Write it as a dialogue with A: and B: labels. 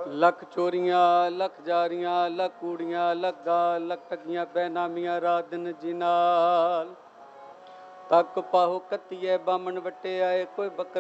A: ਲੱਖ ਚੋਰੀਆਂ ਲੱਖ ਜਾਰੀਆਂ ਲੱਖ ਕੂੜੀਆਂ ਲੱਗਾ ਲੱਖ ਠੱਗੀਆਂ ਬੇਨਾਮੀਆਂ ਰਾਤ ਦਿਨ ਜੀ ਨਾਲ ਤੱਕ ਪਾਹੋ ਕੱਤੀਏ ਬਾਮਣ ਵੱਟੇ ਆਏ ਕੋਈ ਬੱਕਰਾ